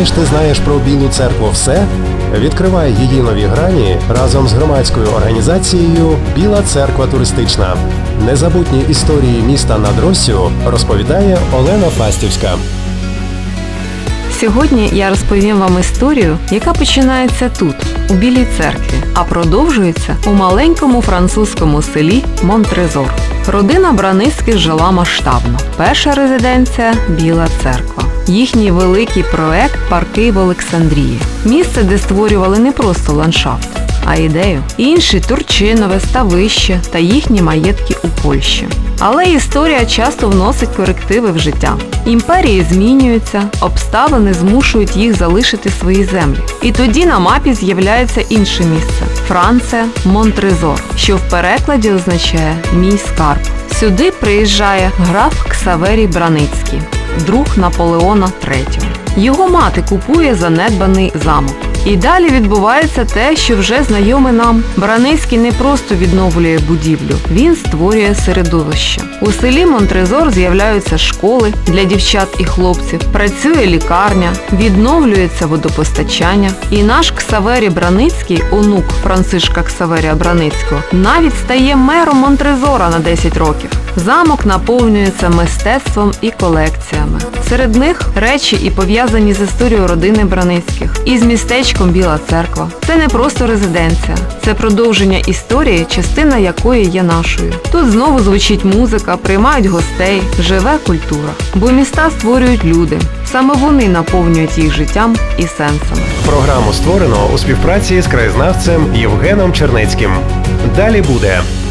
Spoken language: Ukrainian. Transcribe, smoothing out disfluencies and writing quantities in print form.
Думаєш, ти знаєш про Білу церкву все? Відкривай її нові грані разом з громадською організацією «Біла церква туристична». Незабутні історії міста над Россю розповідає Олена Фастівська. Сьогодні я розповім вам історію, яка починається тут, у Білій церкві, а продовжується у маленькому французькому селі Монтрезор. Родина Браницьких жила масштабно. Перша резиденція – Біла церква. Їхній великий проект – парки в Олександрії. Місце, де створювали не просто ландшафт, а ідею. Інші – Турчинове, Ставище та їхні маєтки у Польщі. Але історія часто вносить корективи в життя. Імперії змінюються, обставини змушують їх залишити свої землі. І тоді на мапі з'являється інше місце – Франція, Монтрезор, що в перекладі означає «мій скарб». Сюди приїжджає граф Ксаверій Браницький, друг Наполеона III. Його мати купує занедбаний замок. І далі відбувається те, що вже знайоме нам. Браницький не просто відновлює будівлю, він створює середовище. У селі Монтрезор з'являються школи для дівчат і хлопців, працює лікарня, відновлюється водопостачання. І наш Ксаверій Браницький, онук Францишка Ксаверія Браницького, навіть стає мером Монтрезора на 10 років. Замок наповнюється мистецтвом і колекціями. Серед них речі і пов'язані з історією родини Браницьких, і з містечком Біла церква. Це не просто резиденція, це продовження історії, частина якої є нашою. Тут знову звучить музика, приймають гостей, живе культура. Бо міста створюють люди. Саме вони наповнюють їх життям і сенсами. Програму створено у співпраці з краєзнавцем Євгеном Чернецьким. Далі буде.